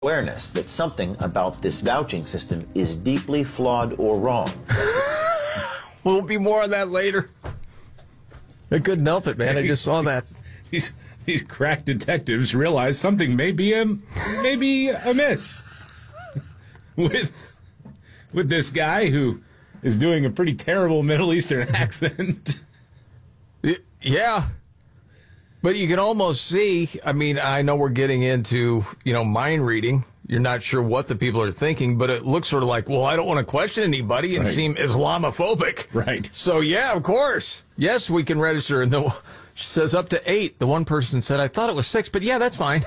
awareness that something about this vouching system is deeply flawed or wrong. We'll be more on that later. I couldn't help it, man. I just saw that. These crack detectives realize something may be amiss with this guy who is doing a pretty terrible Middle Eastern accent. Yeah. But you can almost see, I mean, I know we're getting into, mind reading. You're not sure what the people are thinking, but it looks sort of like, well, I don't want to question anybody and seem Islamophobic. Right. So, yeah, of course. Yes, we can register. And she says up to 8. The one person said, I thought it was 6, but yeah, that's fine.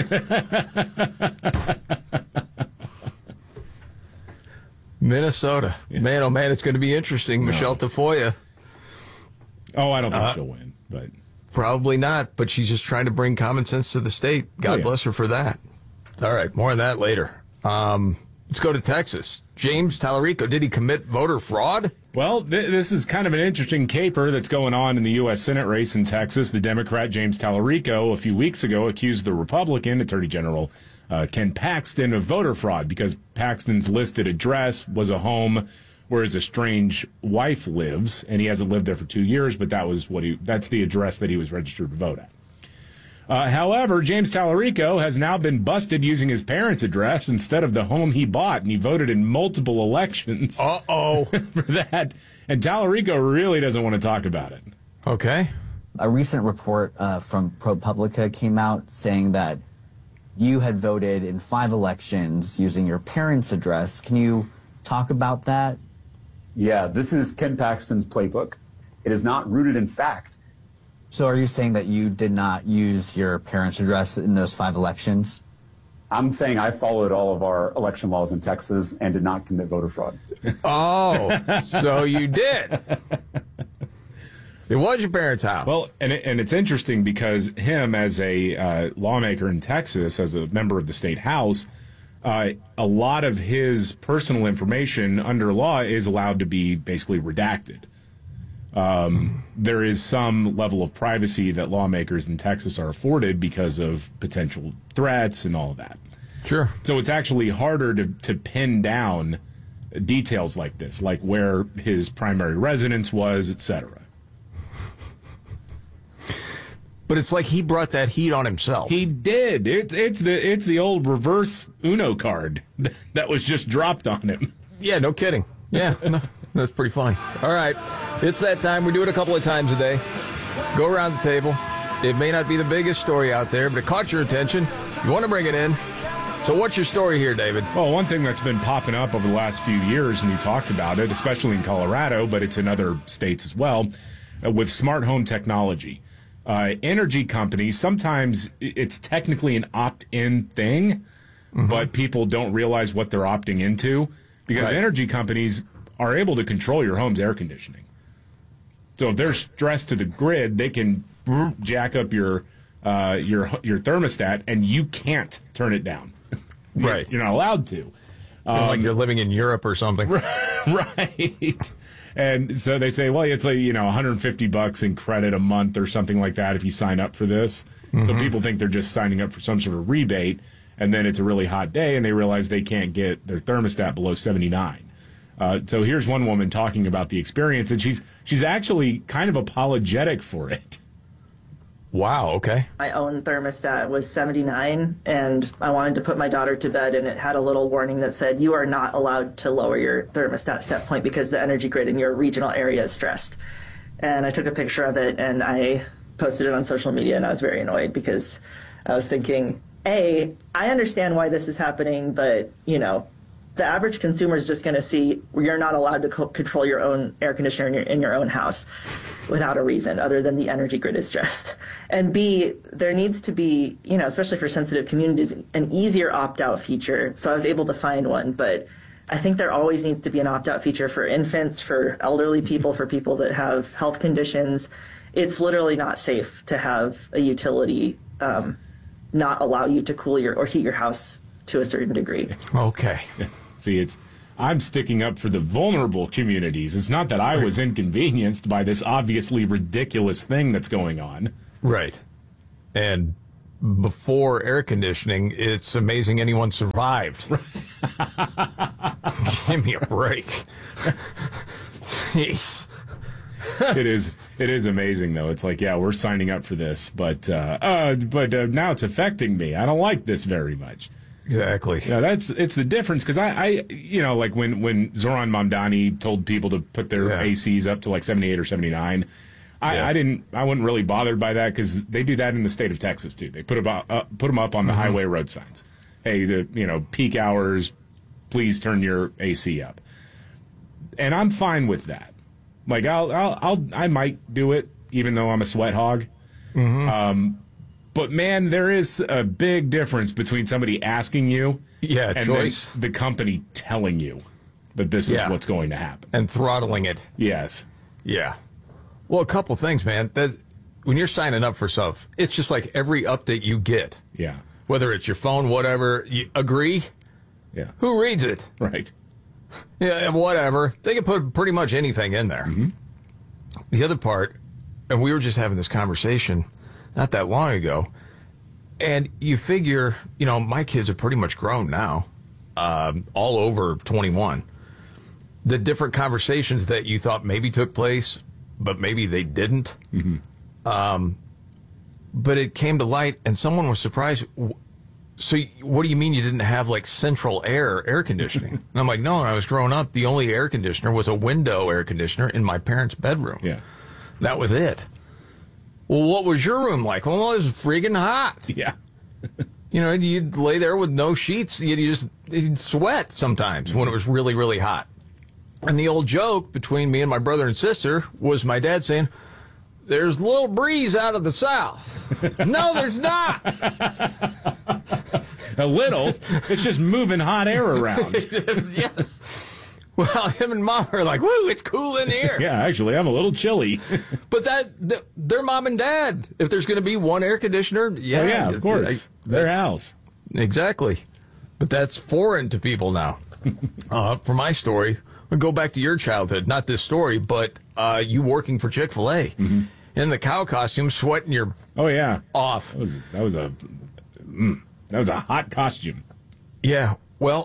Minnesota. Yeah. Man, oh, man, it's going to be interesting. Michelle Tafoya. Oh, I don't think she'll win, but... Probably not, but she's just trying to bring common sense to the state. God bless her for that. All right, more on that later. Let's go to Texas. James Tallarico, did he commit voter fraud? Well, this is kind of an interesting caper that's going on in the U.S. Senate race in Texas. The Democrat James Tallarico a few weeks ago accused the Republican Attorney General Ken Paxton of voter fraud because Paxton's listed address was a home where his estranged wife lives, and he hasn't lived there for 2 years, but that's the address that he was registered to vote at. However, James Tallarico has now been busted using his parents' address instead of the home he bought, and he voted in multiple elections for that. And Tallarico really doesn't want to talk about it. Okay. A recent report from ProPublica came out saying that you had voted in 5 elections using your parents' address. Can you talk about that? Yeah, this is Ken Paxton's playbook. It is not rooted in fact. So are you saying that you did not use your parents' address in those 5 elections? I'm saying I followed all of our election laws in Texas and did not commit voter fraud. Oh, so you did. It was your parents' house. Well, and it's interesting because him as a lawmaker in Texas, as a member of the state house, a lot of his personal information under law is allowed to be basically redacted. There is some level of privacy that lawmakers in Texas are afforded because of potential threats and all of that. Sure. So it's actually harder to pin down details like this, like where his primary residence was, etc. But it's like he brought that heat on himself. He did. It's the old reverse Uno card that was just dropped on him. Yeah, no kidding. Yeah, no, that's pretty funny. All right, it's that time. We do it a couple of times a day. Go around the table. It may not be the biggest story out there, but it caught your attention. You want to bring it in. So what's your story here, David? Well, one thing that's been popping up over the last few years, and you talked about it, especially in Colorado, but it's in other states as well, with smart home technology. Energy companies, sometimes it's technically an opt-in thing, but people don't realize what they're opting into because energy companies are able to control your home's air conditioning. So if they're stressed to the grid, they can jack up your thermostat and you can't turn it down. Right. You're not allowed to. Like you're living in Europe or something. Right. And so they say, well, it's like, $150 in credit a month or something like that if you sign up for this. So people think they're just signing up for some sort of rebate, and then it's a really hot day, and they realize they can't get their thermostat below 79. So here's one woman talking about the experience, and she's actually kind of apologetic for it. Wow, okay. My own thermostat was 79, and I wanted to put my daughter to bed, and it had a little warning that said, you are not allowed to lower your thermostat set point because the energy grid in your regional area is stressed. And I took a picture of it, and I posted it on social media, and I was very annoyed because I was thinking, I understand why this is happening, but, the average consumer is just going to see you're not allowed to control your own air conditioner in your own house without a reason other than the energy grid is stressed. And B, there needs to be, especially for sensitive communities, an easier opt-out feature. So I was able to find one, but I think there always needs to be an opt-out feature for infants, for elderly people, for people that have health conditions. It's literally not safe to have a utility not allow you to cool or heat your house to a certain degree. Okay. See, I'm sticking up for the vulnerable communities. It's not that I was inconvenienced by this obviously ridiculous thing that's going on. Right. And before air conditioning, it's amazing anyone survived. Give me a break. Jeez. It is amazing though. It's like, yeah, we're signing up for this, but now it's affecting me. I don't like this very much. Exactly. Yeah, it's the difference because I like when Zoran Mamdani told people to put their ACs up to like 78 or 79. I wasn't really bothered by that because they do that in the state of Texas too. They put them up on the highway road signs. Hey, the peak hours, please turn your AC up. And I'm fine with that. Like I might do it even though I'm a sweat hog. But man, there is a big difference between somebody asking you and choice. then the company telling you that this is what's going to happen. And throttling it. Yes. Yeah. Well, a couple things, man. That when you're signing up for stuff, it's just like every update you get. Yeah. Whether it's your phone, whatever, you agree? Yeah. Who reads it? Right. Yeah, whatever. They can put pretty much anything in there. The other part, and we were just having this conversation not that long ago, and you figure, my kids are pretty much grown now, all over 21. The different conversations that you thought maybe took place, but maybe they didn't. But it came to light, and someone was surprised. So what do you mean you didn't have like central air conditioning? And I'm like, no, when I was growing up, the only air conditioner was a window air conditioner in my parents' bedroom. Yeah. That was it. Well, what was your room like? Well, it was friggin' hot. Yeah. You'd lay there with no sheets. You'd sweat sometimes when it was really, really hot. And the old joke between me and my brother and sister was my dad saying, there's a little breeze out of the south. No, there's not. A little. It's just moving hot air around. Yes. Well, him and Mom are like, woo, it's cool in here. Yeah, actually, I'm a little chilly. But they're Mom and Dad. If there's going to be one air conditioner, of course. Their house. Exactly. But that's foreign to people now. For my story, I'll go back to your childhood. Not this story, but you working for Chick-fil-A. In the cow costume, sweating your off. That was a hot costume. Yeah. Well,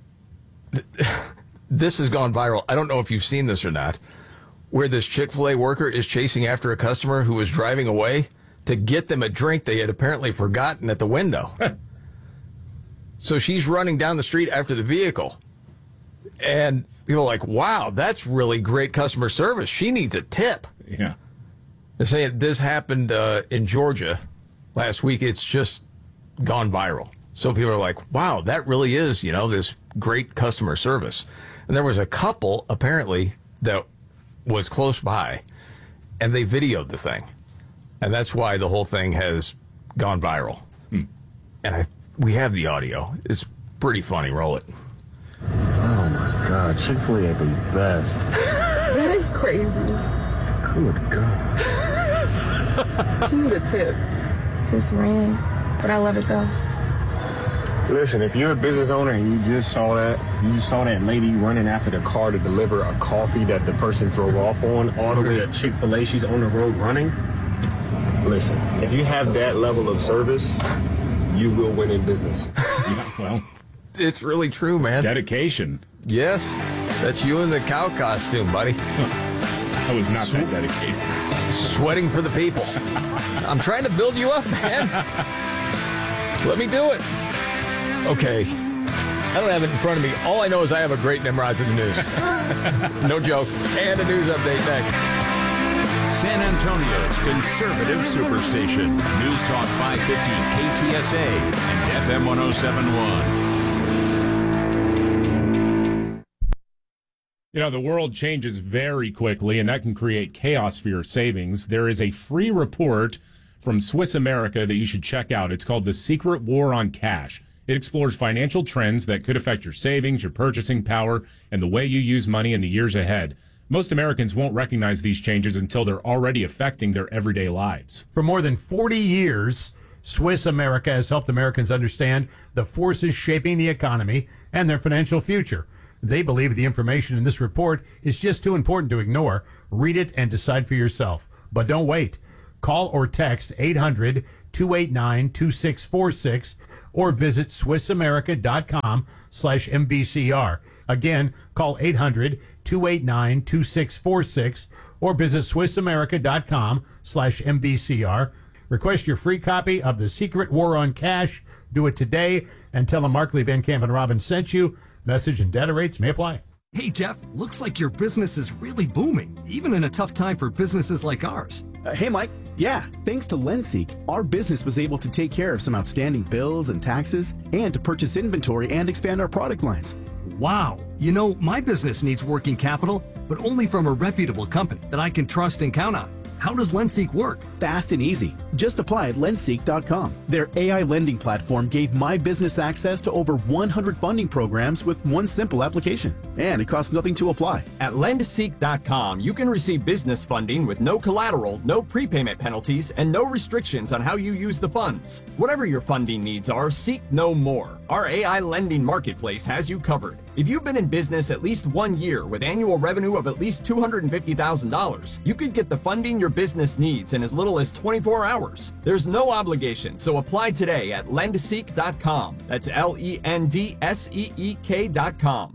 this has gone viral. I don't know if you've seen this or not, where this Chick-fil-A worker is chasing after a customer who was driving away to get them a drink they had apparently forgotten at the window. So she's running down the street after the vehicle. And people are like, wow, that's really great customer service. She needs a tip. Yeah. They're saying this happened in Georgia last week. It's just gone viral. So people are like, wow, that really is, this great customer service. And there was a couple, apparently, that was close by, and they videoed the thing. And that's why the whole thing has gone viral. And we have the audio. It's pretty funny. Roll it. Oh, my God. Chick-fil-A are the best. That is crazy. Good God. You need a tip. Sis ran, but I love it, though. Listen, if you're a business owner and you just saw that lady running after the car to deliver a coffee that the person drove off on all the way to Chick-fil-A, she's on the road running. Listen, if you have that level of service, you will win in business. Yeah, well, it's really true, man. Dedication. Yes, that's you in the cow costume, buddy. I was not that dedicated. Sweating for the people. I'm trying to build you up, man. Let me do it. Okay. I don't have it in front of me. All I know is I have a great Nimrods in the news. No joke. And a news update next. San Antonio's conservative superstation. News Talk 550 KTSA and FM 1071. The world changes very quickly, and that can create chaos for your savings. There is a free report from Swiss America that you should check out. It's called The Secret War on Cash. It explores financial trends that could affect your savings, your purchasing power, and the way you use money in the years ahead. Most Americans won't recognize these changes until they're already affecting their everyday lives. For more than 40 years, Swiss America has helped Americans understand the forces shaping the economy and their financial future. They believe the information in this report is just too important to ignore. Read it and decide for yourself. But don't wait. Call or text 800-289-2646 or visit SwissAmerica.com/MVCR. Again, call 800-289-2646 or visit SwissAmerica.com/MVCR. Request your free copy of The Secret War on Cash. Do it today and tell them Markley, Van Camp, and Robin sent you. Message and data rates may apply. Hey, Jeff, looks like your business is really booming, even in a tough time for businesses like ours. Hey, Mike. Yeah, thanks to LendSeek, our business was able to take care of some outstanding bills and taxes and to purchase inventory and expand our product lines. Wow. You know, my business needs working capital, but only from a reputable company that I can trust and count on. How does LendSeek work? Fast and easy. Just apply at lendseek.com. Their AI lending platform gave my business access to over 100 funding programs with one simple application. And it costs nothing to apply. At lendseek.com, you can receive business funding with no collateral, no prepayment penalties, and no restrictions on how you use the funds. Whatever your funding needs are, seek no more. Our AI lending marketplace has you covered. If you've been in business at least 1 year with annual revenue of at least $250,000, you could get the funding your business needs in as little as 24 hours. There's no obligation, so apply today at lendseek.com. That's LENDSEEK.com.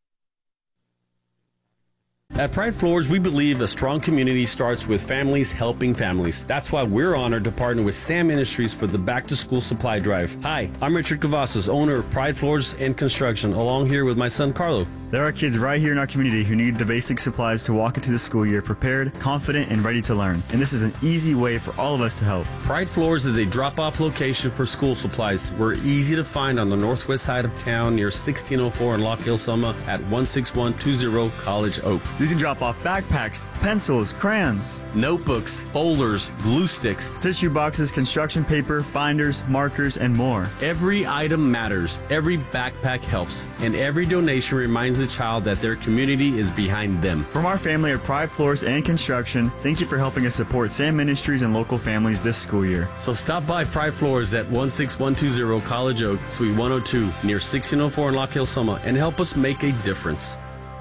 At Pride Floors, we believe a strong community starts with families helping families. That's why we're honored to partner with Sam Ministries for the Back to School Supply Drive. Hi, I'm Richard Cavazos, owner of Pride Floors and Construction, along here with my son Carlo. There are kids right here in our community who need the basic supplies to walk into the school year prepared, confident, and ready to learn. And this is an easy way for all of us to help. Pride Floors is a drop-off location for school supplies. We're easy to find on the northwest side of town near 1604 in Lock Hill, Selma at 16120 College Oak. You can drop off backpacks, pencils, crayons, notebooks, folders, glue sticks, tissue boxes, construction paper, binders, markers, and more. Every item matters, every backpack helps, and every donation reminds the child that their community is behind them. From our family at Pride Floors and Construction, thank you for helping us support Sam Ministries and local families this school year. So stop by Pride Floors at 16120 College Oak, Suite 102, near 1604 in Lock Hill, Selma, and help us make a difference.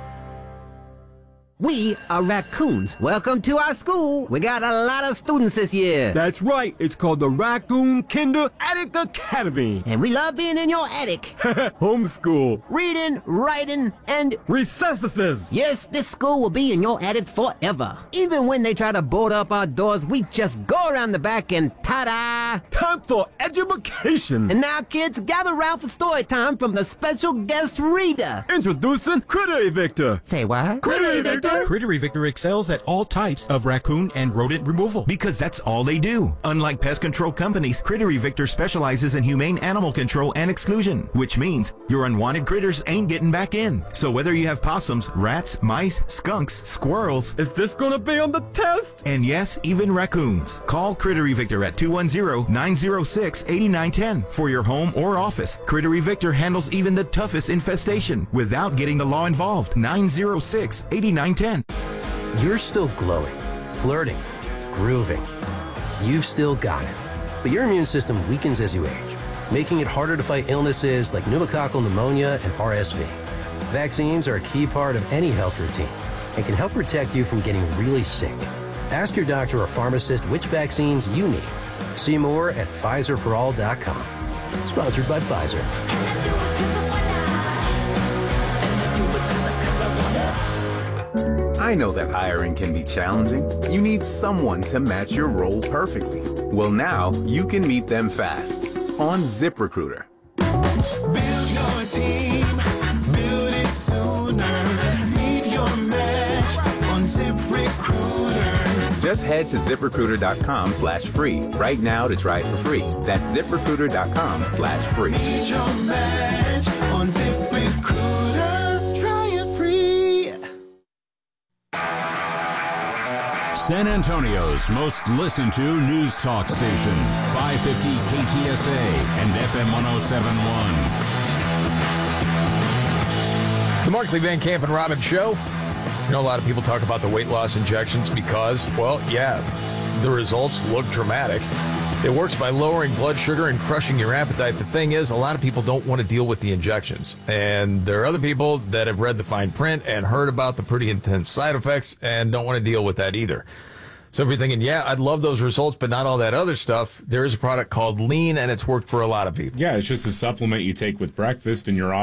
We are raccoons. Welcome to our school. We got a lot of students this year. That's right. It's called the Raccoon Kinder Attic Academy. And we love being in your attic. Homeschool. Reading, writing, and recesses. Yes, this school will be in your attic forever. Even when they try to board up our doors, we just go around the back and ta-da! Time for education. And now, kids, gather around for story time from the special guest reader. Introducing Critter Evictor. Say what? Critter Evictor. Critter Evictor excels at all types of raccoon and rodent removal because that's all they do. Unlike pest control companies, Critter Evictor specializes in humane animal control and exclusion, which means your unwanted critters ain't getting back in. So whether you have possums, rats, mice, skunks, squirrels... Is this gonna be on the test? And yes, even raccoons. Call Critter Evictor at 210-906-8910 for your home or office. Critter Evictor handles even the toughest infestation without getting the law involved. 906-8910. You're still glowing, flirting, grooving. You've still got it. But your immune system weakens as you age, making it harder to fight illnesses like pneumococcal pneumonia and RSV. Vaccines are a key part of any health routine and can help protect you from getting really sick. Ask your doctor or pharmacist which vaccines you need. See more at PfizerForAll.com. Sponsored by Pfizer. I know that hiring can be challenging. You need someone to match your role perfectly. Well, now you can meet them fast on ZipRecruiter. Build your team, build it sooner. Meet your match on ZipRecruiter. Just head to ZipRecruiter.com/free right now to try it for free. That's ZipRecruiter.com/free. Meet your match on ZipRecruiter. Try it free. San Antonio's most listened to news talk station, 550 KTSA and FM 107.1. The Markley, Van Camp, and Robin Show. You know, a lot of people talk about the weight loss injections because, well, yeah, the results look dramatic. It works by lowering blood sugar and crushing your appetite. The thing is, a lot of people don't want to deal with the injections. And there are other people that have read the fine print and heard about the pretty intense side effects and don't want to deal with that either. So if you're thinking, yeah, I'd love those results, but not all that other stuff, there is a product called Lean, and it's worked for a lot of people. Yeah, it's just a supplement you take with breakfast, and you're